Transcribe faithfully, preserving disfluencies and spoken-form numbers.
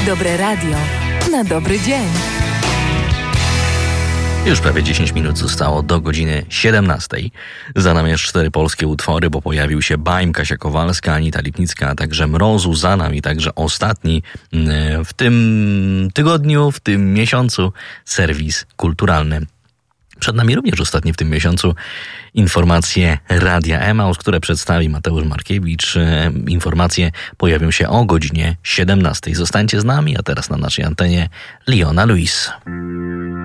Dobre radio na dobry dzień. Już prawie dziesięć minut zostało do godziny siedemnastej. Za nami jeszcze cztery polskie utwory, bo pojawił się Baim, Kasia Kowalska, Anita Lipnicka, a także Mrozu. Za nami także ostatni w tym tygodniu, w tym miesiącu serwis kulturalny. Przed nami również ostatni w tym miesiącu informacje Radia Emaus, które przedstawi Mateusz Markiewicz. Informacje pojawią się o godzinie siedemnastej. Zostańcie z nami, a teraz na naszej antenie Leona Lewis.